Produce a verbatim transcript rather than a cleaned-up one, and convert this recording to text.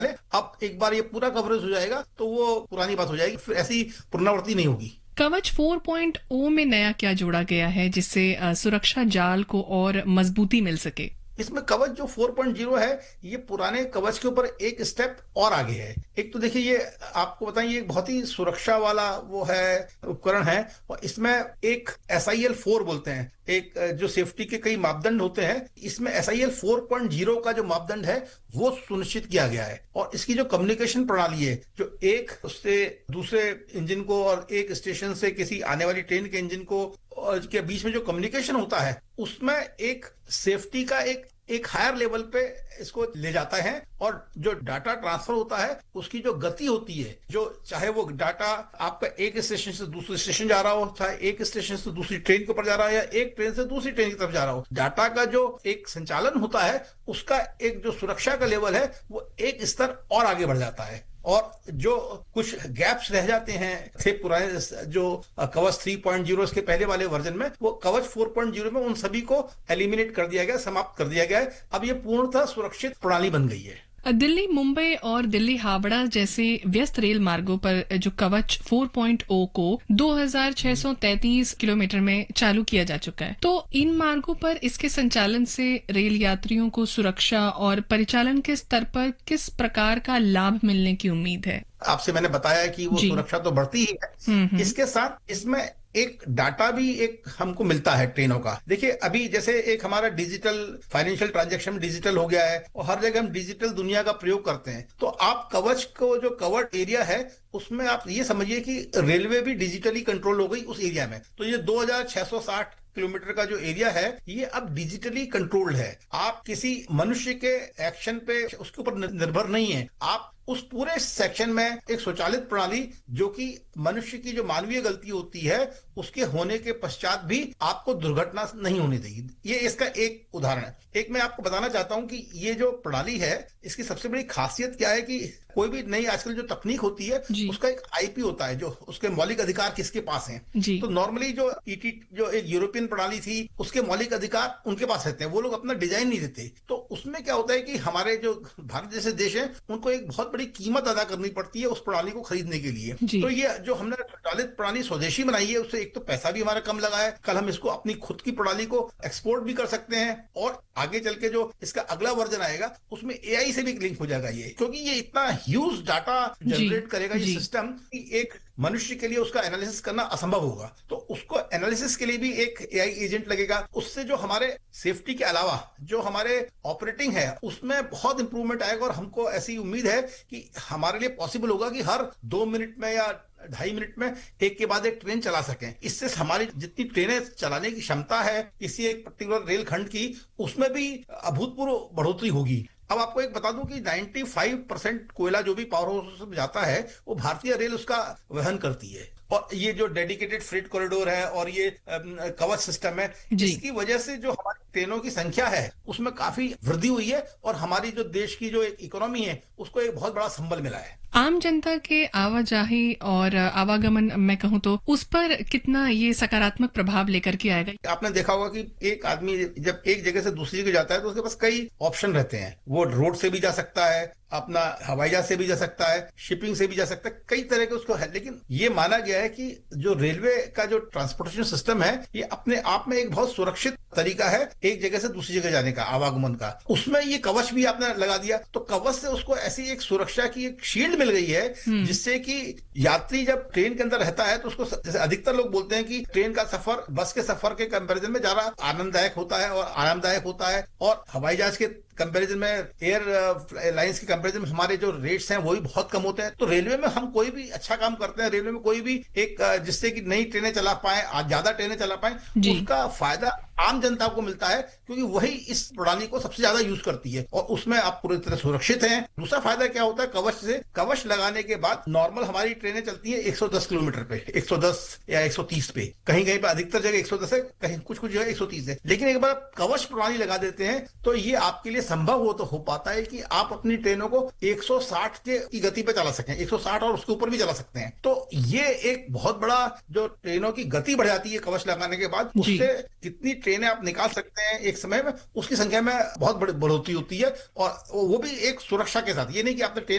अब एक बार ये पूरा कवरेज हो जाएगा तो वो पुरानी बात हो जाएगी, फिर ऐसी पुनरावृत्ति नहीं होगी। कवच फोर पॉइंट ओ में नया क्या जोड़ा गया है जिससे अ, सुरक्षा जाल को और मजबूती मिल सके? इसमें कवच जो फोर पॉइंट ज़ीरो है, ये पुराने कवच के ऊपर एक स्टेप और आगे है। एक तो देखिए, ये आपको बताएं, ये बहुत ही सुरक्षा वाला वो है, उपकरण है, और इसमें एक एस आई एल फोर बोलते हैं, एक जो सेफ्टी के कई मापदंड होते हैं, इसमें S I L four point zero का जो मापदंड है वो सुनिश्चित किया गया है। और इसकी जो कम्युनिकेशन प्रणाली है, जो एक उससे दूसरे इंजन को और एक स्टेशन से किसी आने वाली ट्रेन के इंजन को और के बीच में जो कम्युनिकेशन होता है, उसमें एक सेफ्टी का एक एक हायर लेवल पे इसको ले जाता है। और जो डाटा ट्रांसफर होता है उसकी जो गति होती है, जो चाहे वो डाटा आपका एक स्टेशन से दूसरे स्टेशन जा रहा हो, चाहे एक स्टेशन से दूसरी ट्रेन के ऊपर जा रहा हो, या एक ट्रेन से दूसरी ट्रेन की तरफ जा रहा हो, डाटा का जो एक संचालन होता है उसका एक जो सुरक्षा का लेवल है वो एक स्तर और आगे बढ़ जाता है। और जो कुछ गैप्स रह जाते हैं थे पुराने जो कवच थ्री पॉइंट ज़ीरो के पहले वाले वर्जन में, वो कवच फोर पॉइंट ज़ीरो में उन सभी को एलिमिनेट कर दिया गया, समाप्त कर दिया गया है। अब ये पूर्णतः सुरक्षित प्रणाली बन गई है। दिल्ली मुंबई और दिल्ली हावड़ा जैसे व्यस्त रेल मार्गों पर जो कवच फोर पॉइंट ओ को दो हज़ार छह सौ तैंतीस किलोमीटर में चालू किया जा चुका है, तो इन मार्गों पर इसके संचालन से रेल यात्रियों को सुरक्षा और परिचालन के स्तर पर किस प्रकार का लाभ मिलने की उम्मीद है? आपसे मैंने बताया कि वो सुरक्षा तो बढ़ती ही है, इसके साथ इसमें एक डाटा भी एक हमको मिलता है ट्रेनों का। देखिए, अभी जैसे एक हमारा डिजिटल फाइनेंशियल ट्रांजैक्शन डिजिटल हो गया है और हर जगह हम डिजिटल दुनिया का प्रयोग करते हैं, तो आप कवच को जो कवर्ड एरिया है उसमें आप ये समझिए कि रेलवे भी डिजिटली कंट्रोल हो गई उस एरिया में। तो ये दो हज़ार छह सौ साठ किलोमीटर का जो एरिया है ये अब डिजिटली कंट्रोल्ड है। आप किसी मनुष्य के एक्शन पे उसके ऊपर निर्भर नहीं है। आप उस पूरे सेक्शन में एक स्वचालित प्रणाली, जो कि मनुष्य की जो मानवीय गलती होती है उसके होने के पश्चात भी आपको दुर्घटना नहीं होने देगी। ये इसका एक उदाहरण है। एक मैं आपको बताना चाहता हूं कि ये जो प्रणाली है इसकी सबसे बड़ी खासियत क्या है कि कोई भी नई आजकल जो तकनीक होती है उसका एक आईपी होता है, जो उसके मौलिक अधिकार किसके पास हैं। तो नॉर्मली जो ईटी जो एक यूरोपियन प्रणाली थी उसके मौलिक अधिकार उनके पास रहते हैं, वो लोग अपना डिजाइन नहीं देते। तो उसमें क्या होता है कि हमारे जो भारत जैसे देश है उनको एक बहुत बड़ी कीमत अदा करनी पड़ती है उस प्रणाली को खरीदने के लिए। तो ये जो हमने स्वचालित प्रणाली स्वदेशी बनाई है उससे एक तो पैसा भी हमारा कम लगा है, कल हम इसको अपनी खुद की प्रणाली को एक्सपोर्ट भी कर सकते हैं, और आगे चल के जो इसका अगला वर्जन आएगा उसमें एआई से भी लिंक हो जाएगा ये, क्योंकि ये इतना ह्यूज डाटा जनरेट करेगा ये सिस्टम कि एक मनुष्य के लिए उसका एनालिसिस करना असंभव होगा। तो उसको एनालिसिस के लिए भी एक एआई एजेंट लगेगा। उससे जो हमारे सेफ्टी के अलावा जो हमारे ऑपरेटिंग है उसमें बहुत इंप्रूवमेंट आएगा, और हमको ऐसी उम्मीद है कि हमारे लिए पॉसिबल होगा कि हर दो मिनट में या ढाई मिनट में एक के बाद एक ट्रेन चला सकें। इससे हमारी जितनी ट्रेनें चलाने की क्षमता है किसी एक पर्टिकुलर रेल खंड की, उसमें भी अभूतपूर्व बढ़ोतरी होगी। अब आपको एक बता दूं कि पचानवे परसेंट कोयला जो भी पावर हाउस में जाता है वो भारतीय रेल उसका वहन करती है। और ये जो डेडिकेटेड फ्रेट कॉरिडोर है और ये कवच सिस्टम है, इसकी वजह से जो हमारी ट्रेनों की संख्या है उसमें काफी वृद्धि हुई है, और हमारी जो देश की जो एक इकोनॉमी है उसको एक बहुत बड़ा संबल मिला है। आम जनता के आवाजाही और आवागमन मैं कहूँ तो उस पर कितना ये सकारात्मक प्रभाव लेकर के आएगा? आपने देखा होगा कि एक आदमी जब एक जगह से दूसरी जगह जाता है तो उसके पास कई ऑप्शन रहते हैं। वो रोड से भी जा सकता है, अपना हवाई जहाज से भी जा सकता है, शिपिंग से भी जा सकता है, कई तरह के उसको है। लेकिन ये माना गया है कि जो रेलवे का जो ट्रांसपोर्टेशन सिस्टम है ये अपने आप में एक बहुत सुरक्षित तरीका है एक जगह से दूसरी जगह जाने का, आवागमन का। उसमें ये कवच भी आपने लगा दिया तो कवच से उसको ऐसी एक सुरक्षा की एक शील्ड मिल गई है जिससे कि यात्री जब ट्रेन के अंदर रहता है तो उसको, जैसे अधिकतर लोग बोलते हैं कि ट्रेन का सफर बस के सफर के कंपैरिजन में ज्यादा आनंददायक होता है और आरामदायक होता है, और हवाई जहाज के कंपैरिजन में, एयर लाइंस के कंपैरिजन में हमारे जो रेट्स हैं वो भी बहुत कम होते हैं। तो रेलवे में हम कोई भी अच्छा काम करते हैं, रेलवे में कोई भी एक जिससे कि नई ट्रेनें चला पाए, ज्यादा ट्रेनें चला पाए, उसका फायदा आम जनता को मिलता है, क्योंकि वही इस प्रणाली को सबसे ज्यादा यूज करती है और उसमें आप पूरी तरह सुरक्षित हैं। दूसरा फायदा क्या होता है कवच से, कवच लगाने के बाद नॉर्मल हमारी ट्रेनें चलती है एक सौ दस किलोमीटर पे, एक सौ दस या एक सौ तीस पे, कहीं कहीं पे अधिकतर जगह एक सौ दस है, कहीं कुछ कुछ जगह एक सौ तीस है। लेकिन एक बार कवच प्रणाली लगा देते हैं तो ये आपके लिए संभव हो तो हो पाता है कि आप अपनी ट्रेनों को एक सौ साठ की गति पे चला सकें, एक सौ साठ और उसके ऊपर भी चला सकते हैं। तो ये एक बहुत बड़ा जो ट्रेनों की गति बढ़ जाती है कवच लगाने के बाद, उससे कितनी ट्रेनें आप निकाल सकते हैं एक समय में, उसकी संख्या में बहुत बड़ी बढ़ोतरी होती है, और वो भी एक सुरक्षा के साथ। ये नहीं कि आपने ट्रेन